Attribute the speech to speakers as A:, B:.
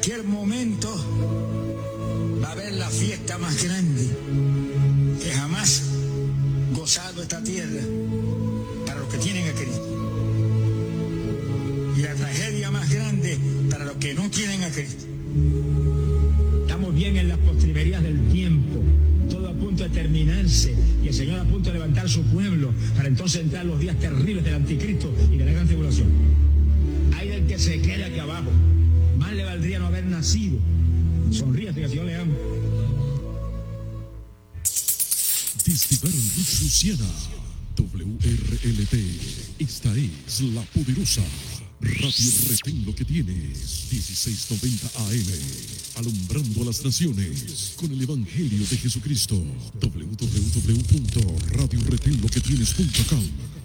A: cualquier momento va a haber la fiesta más grande que jamás gozado esta tierra para los que tienen a Cristo. Y la tragedia más grande para los que no tienen a Cristo. Estamos bien en las postrimerías del tiempo, todo a punto de terminarse y el Señor a punto de levantar su pueblo para entonces entrar los días terribles del anticristo y de la gran tribulación. Hay del que se quede aquí abajo, más le valdría no haber nacido. Sonríe, que el Señor le ama.
B: Desde Veracruz, Luciana, WRLT, esta es la poderosa Radio Retén Lo que Tienes, 1690 AM, alumbrando a las naciones con el Evangelio de Jesucristo. www.radioretenloquetienes.com